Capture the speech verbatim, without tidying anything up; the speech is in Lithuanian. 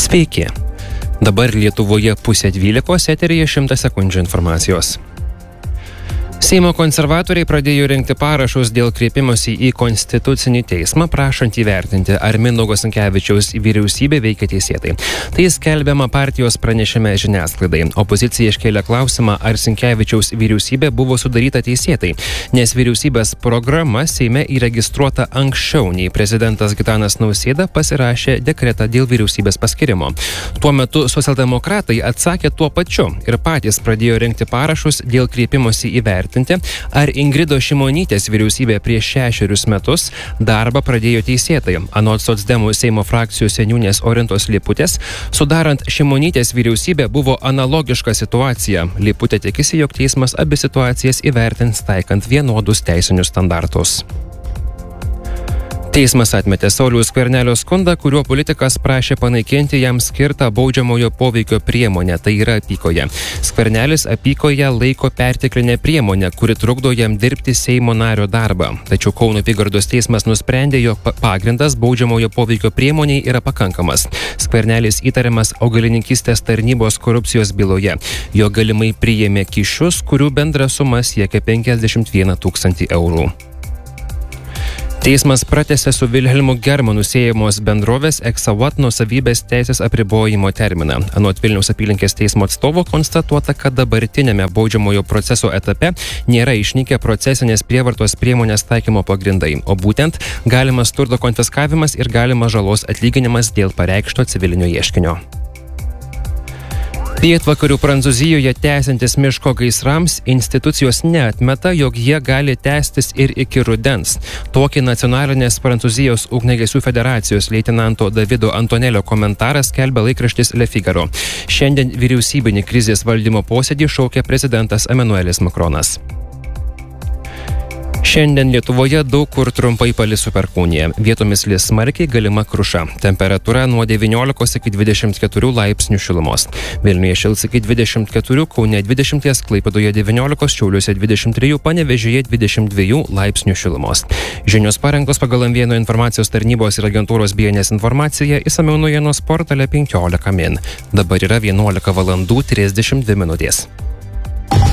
Sveiki. Dabar Lietuvoje pusė dvylikos, eteryje šimtas sekundžių informacijos. Seimo konservatoriai pradėjo rinkti parašus dėl kreipimosi į Konstitucinį teismą, prašant įvertinti, ar Mindaugo Sinkevičiaus vyriausybė veikia teisėtai. Tai skelbiama partijos pranešime žiniasklaidai. Opozicija iškėlė klausimą, ar Sinkevičiaus vyriausybė buvo sudaryta teisėtai, nes vyriausybės programa Seime įregistruota anksčiau nei prezidentas Gitanas Nausėda pasirašė dekretą dėl vyriausybės paskirimo. Tuo metu socialdemokratai atsakė tuo pačiu ir patys pradėjo rinkti parašus dėl kreipimosi įvertinti, ar Ingridos Šimonytės vyriausybė prieš šešerius metus darbą pradėjo teisėtai. Anot socdemų Seimo frakcijos seniūnės Orintos Liputės, sudarant Šimonytės vyriausybę buvo analogiška situacija. Liputė tikisi, jog teismas abi situacijas įvertins taikant vienodus teisinius standartus. Teismas atmetė Sauliaus Skvernelio skundą, kuriuo politikas prašė panaikinti jam skirtą baudžiamojo poveikio priemonę, tai yra apykoję. Skvernelis apykoję laiko perteklinę priemonę, kuri trukdo jam dirbti Seimo nario darbą. Tačiau Kauno apygardos teismas nusprendė, jog pagrindas baudžiamojo poveikio priemoniai yra pakankamas. Skvernelis įtariamas augalininkystės tarnybos korupcijos byloje. Jo galimai priėmė kyšius, kurių bendra suma siekia penkiasdešimt vieną tūkstantį eurų. Teismas pratęsė su Vilhelmu Germanu siejamos bendrovės Exawat nuosavybės teisės apribojimo terminą. Anot Vilniaus apylinkės teismo atstovo konstatuota, kad dabartinėme baudžiamojo proceso etape nėra išnykę procesinės prievartos priemonės taikymo pagrindai, o būtent galimas turto konfiskavimas ir galimas žalos atlyginimas dėl pareikšto civilinio ieškinio. Pietvakarių Prancūzijoje tęsiantis miško gaisrams institucijos neatmeta, jog jie gali tęstis ir iki rudens. Tokį nacionalinės Prancūzijos ugniagesių federacijos leitenanto Davido Antonelio komentarą skelbia laikraštis Le Figaro. Šiandien vyriausybinį krizės valdymo posėdį šaukia prezidentas Emanuelis Makronas. Šiandien Lietuvoje daug kur trumpai palis su perkūnija. Vietomis lis smarkiai, galima kruša. Temperatūra nuo devyniolikos iki dvidešimt keturių laipsnių šilumos. Vilniuje šils iki dvidešimt keturių, Kaune dvidešimt, Klaipėdoje devyniolikos, Šiauliuose dvidešimt trijų, Panevėžyje dvidešimt dviejų laipsnių šilumos. Žinios parengtos pagal M vieno informacijos tarnybos ir agentūros B N S informaciją, išsamiau naujienos portale penkiolika min. Dabar yra vienuolika valandų trisdešimt dvi minutės.